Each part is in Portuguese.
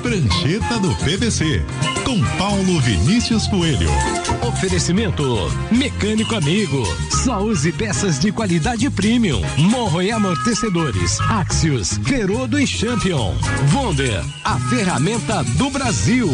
Prancheta do PVC, com Paulo Vinícius Coelho. Oferecimento Mecânico Amigo. Só use peças de qualidade premium. Morro e amortecedores. Axios, Ferodo e Champion. Wonder, a ferramenta do Brasil.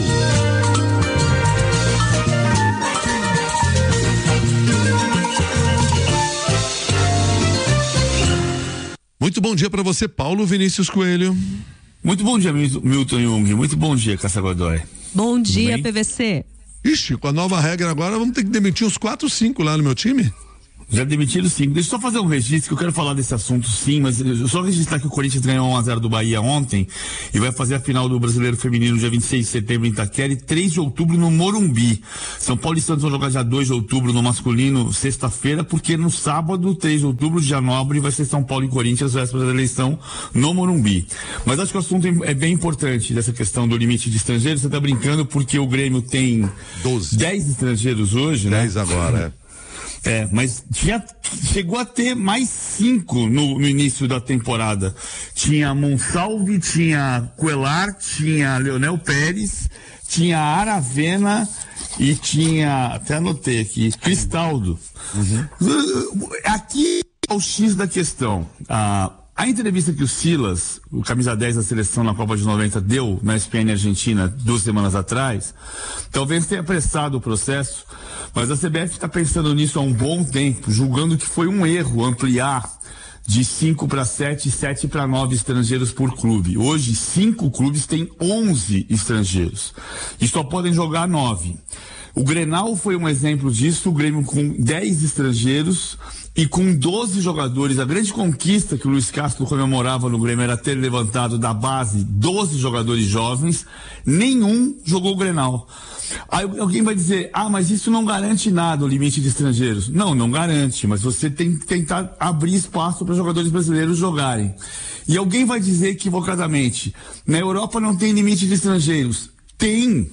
Muito bom dia para você, Paulo Vinícius Coelho. Muito bom dia, Milton Jung. Muito bom dia, Cássia Godoy. Bom dia, PVC. Ixi, com a nova regra agora vamos ter que demitir uns 4, 5 lá no meu time? Já demitiram 5. Deixa eu só fazer um registro, que eu quero falar desse assunto sim, mas eu só registrar que o Corinthians ganhou 1-0 do Bahia ontem e vai fazer a final do Brasileiro Feminino dia 26 de setembro em Itaquera e 3 de outubro no Morumbi. São Paulo e Santos vão jogar dia 2 de outubro no masculino, sexta-feira, porque no sábado, 3 de outubro, dia nobre, vai ser São Paulo e Corinthians, véspera da eleição, no Morumbi. Mas acho que o assunto é bem importante dessa questão do limite de estrangeiros. Você tá brincando porque o Grêmio tem 10 estrangeiros hoje, né? 10 agora, mas chegou a ter mais 5 no início da temporada. Tinha Monsalve, tinha Coelar, tinha Leonel Pérez, tinha Aravena e tinha, até anotei aqui, Cristaldo. Aqui é o X da questão. A entrevista que o Silas, o camisa 10 da seleção na Copa de 90, deu na ESPN Argentina 2 semanas atrás, talvez tenha apressado o processo, mas a CBF está pensando nisso há um bom tempo, julgando que foi um erro ampliar de 5 para 7, 7 para 9 estrangeiros por clube. Hoje, 5 clubes têm 11 estrangeiros e só podem jogar 9. O Grenal foi um exemplo disso, o Grêmio com 10 estrangeiros e com 12 jogadores. A grande conquista que o Luiz Castro comemorava no Grêmio era ter levantado da base 12 jogadores jovens, nenhum jogou o Grenal. Aí alguém vai dizer, mas isso não garante nada, o limite de estrangeiros. Não garante, mas você tem que tentar abrir espaço para jogadores brasileiros jogarem. E alguém vai dizer equivocadamente, na Europa não tem limite de estrangeiros. Tem.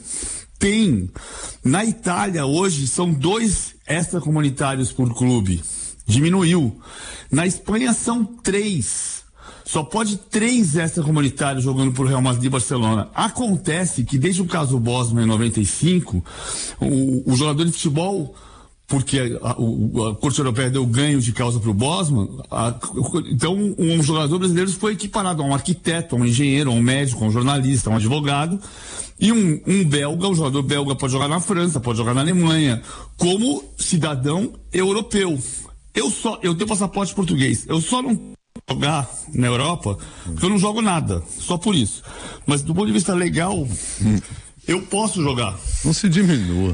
Na Itália hoje são 2 extracomunitários por clube. Diminuiu. Na Espanha são 3. Só pode 3 extracomunitários jogando por Real Madrid e Barcelona. Acontece que desde o caso Bosman em 95, o jogador de futebol, porque a Corte Europeia deu ganho de causa para o Bosman, então um jogador brasileiro foi equiparado a um arquiteto, a um engenheiro, a um médico, a um jornalista, a um advogado, e um belga, um jogador belga pode jogar na França, pode jogar na Alemanha, como cidadão europeu. Eu tenho passaporte português, eu só não jogar na Europa, porque eu não jogo nada, só por isso. Mas do ponto de vista legal, eu posso jogar. Não se diminua.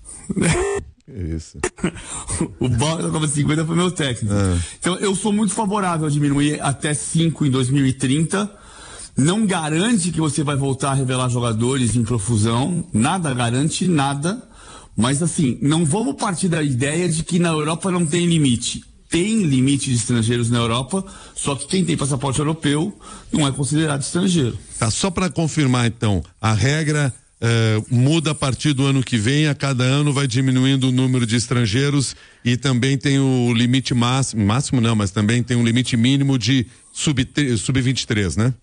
Isso. O Bal da Copa 50 foi meu técnico. Então eu sou muito favorável a diminuir até 5 em 2030. Não garante que você vai voltar a revelar jogadores em profusão, nada garante, nada. Mas assim, não vamos partir da ideia de que na Europa não tem limite. Tem limite de estrangeiros na Europa, só que quem tem passaporte europeu não é considerado estrangeiro. Tá, só para confirmar então, a regra muda a partir do ano que vem, a cada ano vai diminuindo o número de estrangeiros e também tem o limite máximo não, mas também tem um limite mínimo de sub-23, né?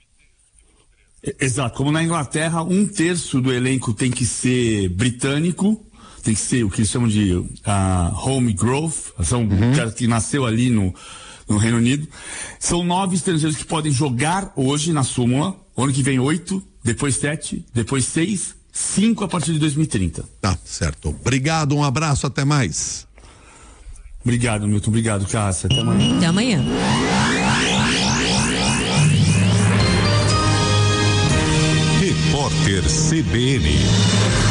Exato, como na Inglaterra, 1/3 do elenco tem que ser britânico, tem que ser o que eles chamam de home growth, são um cara que nasceu ali no Reino Unido. São 9 estrangeiros que podem jogar hoje na súmula, ano que vem 8, depois 7, depois 6, 5 a partir de 2030. Tá, certo. Obrigado, um abraço, até mais. Obrigado, Milton, obrigado, Cássia, até amanhã. Até amanhã. Repórter CBN.